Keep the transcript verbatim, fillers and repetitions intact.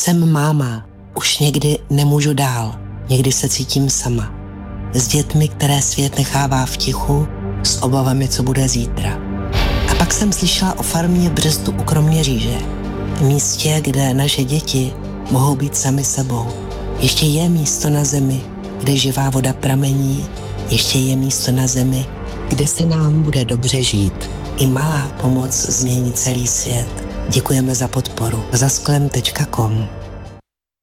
Jsem máma, už někdy nemůžu dál, někdy se cítím sama. S dětmi, které svět nechává v tichu, s obavami, co bude zítra. A pak jsem slyšela o farmě v Břestu u Kroměříže, místě, kde naše děti mohou být sami sebou. Ještě je místo na zemi, kde živá voda pramení, ještě je místo na zemi, kde se nám bude dobře žít. I malá pomoc změní celý svět. Děkujeme za podporu. Zasklem tečka com